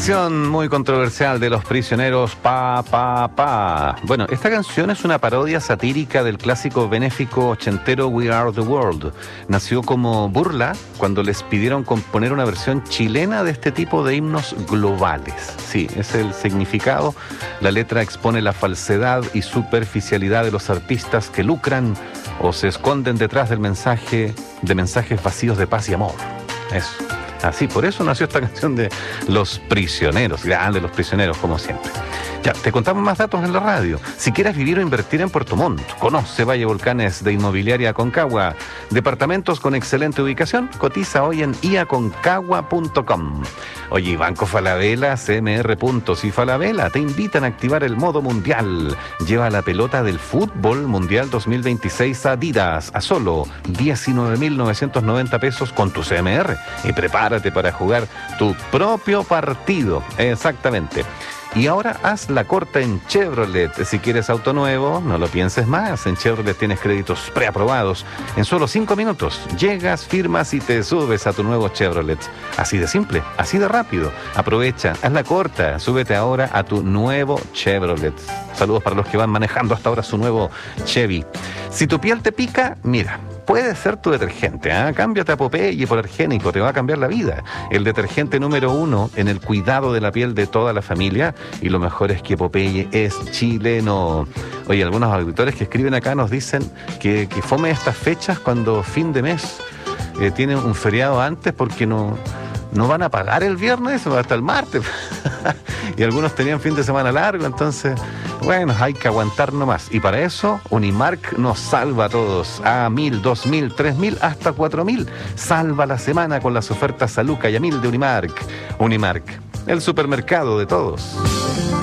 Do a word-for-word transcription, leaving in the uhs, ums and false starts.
canción muy controversial de Los Prisioneros, Pa, Pa, Pa. Bueno, esta canción es una parodia satírica del clásico benéfico ochentero We Are the World. Nació como burla cuando les pidieron componer una versión chilena de este tipo de himnos globales. Sí, es el significado. La letra expone la falsedad y superficialidad de los artistas que lucran o se esconden detrás del mensaje, de mensajes vacíos de paz y amor. Eso. Así, por eso nació esta canción de Los Prisioneros, grande Los Prisioneros, como siempre. Ya, te contamos más datos en la radio. Si quieres vivir o invertir en Puerto Montt, conoce Valle Volcanes de Inmobiliaria Aconcagua. Departamentos con excelente ubicación, cotiza hoy en i a concagua punto com. Oye, Banco Falabella, C M R Puntos y Falabella te invitan a activar el modo mundial. Lleva la pelota del fútbol mundial dos mil veintiséis a Adidas a solo diecinueve mil novecientos noventa pesos con tu C M R. Y prepárate para jugar tu propio partido. Exactamente. Y ahora haz la corta en Chevrolet. Si quieres auto nuevo, no lo pienses más. En Chevrolet tienes créditos preaprobados. En solo cinco minutos llegas, firmas y te subes a tu nuevo Chevrolet. Así de simple, así de rápido. Aprovecha, haz la corta. Súbete ahora a tu nuevo Chevrolet. Saludos para los que van manejando hasta ahora su nuevo Chevy. Si tu piel te pica, mira, puede ser tu detergente, ¿eh? Cámbiate a Popeye por Argénico, te va a cambiar la vida. El detergente número uno en el cuidado de la piel de toda la familia, y lo mejor es que Popeye es chileno. Oye, algunos auditores que escriben acá nos dicen que, que fome estas fechas cuando fin de mes eh, tienen un feriado antes porque no... no van a pagar el viernes hasta el martes. Y algunos tenían fin de semana largo, entonces, bueno, hay que aguantar nomás. Y para eso, Unimark nos salva a todos. A mil, dos mil, tres mil, hasta cuatro mil. Salva la semana con las ofertas a Luca y a mil de Unimark. Unimark, el supermercado de todos.